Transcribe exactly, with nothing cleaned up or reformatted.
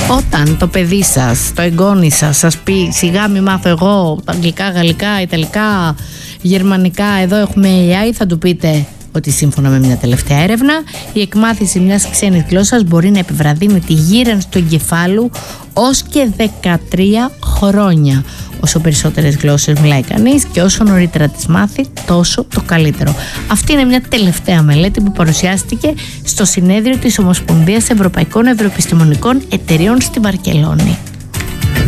Όταν το παιδί σας, το εγγόνι σας, σας πει σιγά μη μάθω εγώ αγγλικά, γαλλικά, ιταλικά, γερμανικά, εδώ έχουμε έι άι, θα του πείτε ότι σύμφωνα με μια τελευταία έρευνα η εκμάθηση μιας ξένης γλώσσας μπορεί να επιβραδύνει τη γύρανση του εγκεφάλου ως και δεκατρία χρόνια. Όσο περισσότερες γλώσσες μιλάει κανείς και όσο νωρίτερα τις μάθει, τόσο το καλύτερο. Αυτή είναι μια τελευταία μελέτη που παρουσιάστηκε στο συνέδριο της Ομοσπονδίας Ευρωπαϊκών Ευρωεπιστημονικών Εταιριών στη Βαρκελόνη.